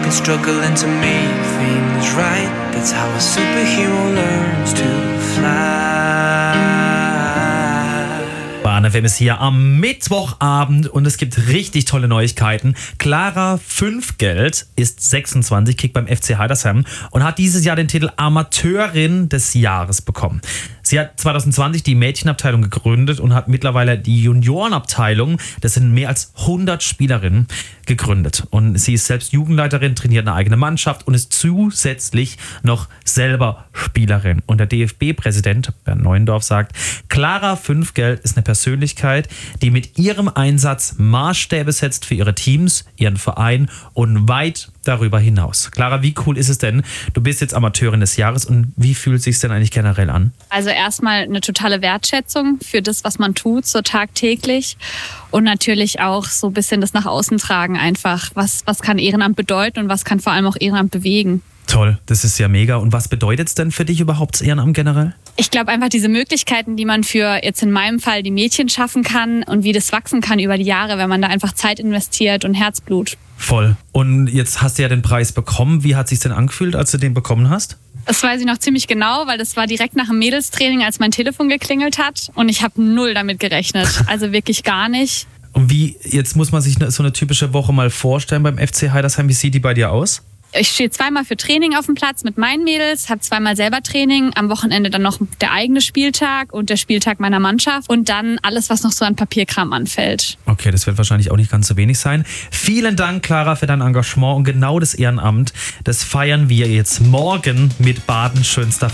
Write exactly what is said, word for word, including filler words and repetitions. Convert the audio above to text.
and struggling to make things right. That's how a superhero learns to fly. Bahn F M ist hier am Mittwochabend und es gibt richtig tolle Neuigkeiten. Clara Fünfgeld ist sechsundzwanzig, kriegt beim F C Heidersheim und hat dieses Jahr den Titel Amateurin des Jahres bekommen. Sie hat zwanzig zwanzig die Mädchenabteilung gegründet und hat mittlerweile die Juniorenabteilung, das sind mehr als hundert Spielerinnen, gegründet. Und sie ist selbst Jugendleiterin, trainiert eine eigene Mannschaft und ist zusätzlich noch selber Spielerin. Und der D F B-Präsident Bernd Neuendorf sagt, Clara Fünfgeld ist eine Persönlichkeit, die mit ihrem Einsatz Maßstäbe setzt für ihre Teams, ihren Verein und weit darüber hinaus. Clara, wie cool ist es denn? Du bist jetzt Amateurin des Jahres und wie fühlt es sich denn eigentlich generell an? Also erstmal eine totale Wertschätzung für das, was man tut, so tagtäglich. Und natürlich auch so ein bisschen das nach außen tragen einfach. Was, was kann Ehrenamt bedeuten und was kann vor allem auch Ehrenamt bewegen? Toll, das ist ja mega. Und was bedeutet es denn für dich überhaupt, das Ehrenamt generell? Ich glaube einfach diese Möglichkeiten, die man für jetzt in meinem Fall die Mädchen schaffen kann und wie das wachsen kann über die Jahre, wenn man da einfach Zeit investiert und Herzblut. Voll. Und jetzt hast du ja den Preis bekommen. Wie hat es sich denn angefühlt, als du den bekommen hast? Das weiß ich noch ziemlich genau, weil das war direkt nach dem Mädelstraining, als mein Telefon geklingelt hat. Und ich habe null damit gerechnet. Also wirklich gar nicht. Und wie, jetzt muss man sich so eine typische Woche mal vorstellen beim F C Heidersheim. Wie sieht die bei dir aus? Ich stehe zweimal für Training auf dem Platz mit meinen Mädels, habe zweimal selber Training, am Wochenende dann noch der eigene Spieltag und der Spieltag meiner Mannschaft und dann alles, was noch so an Papierkram anfällt. Okay, das wird wahrscheinlich auch nicht ganz so wenig sein. Vielen Dank, Clara, für dein Engagement und genau das Ehrenamt. Das feiern wir jetzt morgen mit Badens schönster